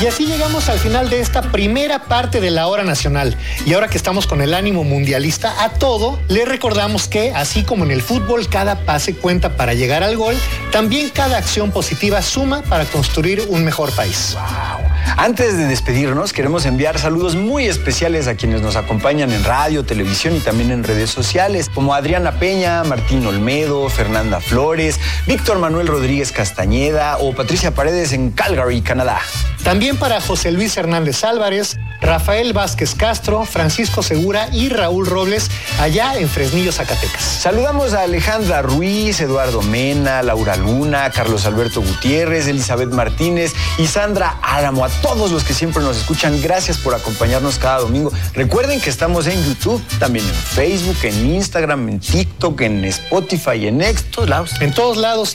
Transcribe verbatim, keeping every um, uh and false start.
Y así llegamos al final de esta primera parte de la Hora Nacional. Y ahora que estamos con el ánimo mundialista a todo, le recordamos que, así como en el fútbol cada pase cuenta para llegar al gol, también cada acción positiva suma para construir un mejor país. Wow. Antes de despedirnos, queremos enviar saludos muy especiales a quienes nos acompañan en radio, televisión y también en redes sociales, como Adriana Peña, Martín Olmedo, Fernanda Flores, Víctor Manuel Rodríguez Castañeda o Patricia Paredes en Calgary, Canadá. También para José Luis Hernández Álvarez, Rafael Vázquez Castro, Francisco Segura y Raúl Robles, allá en Fresnillo, Zacatecas. Saludamos a Alejandra Ruiz, Eduardo Mena, Laura Luna, Carlos Alberto Gutiérrez, Elizabeth Martínez y Sandra Álamo. A todos los que siempre nos escuchan, gracias por acompañarnos cada domingo. Recuerden que estamos en YouTube, también en Facebook, en Instagram, en TikTok, en Spotify, en X, todos lados. En todos lados.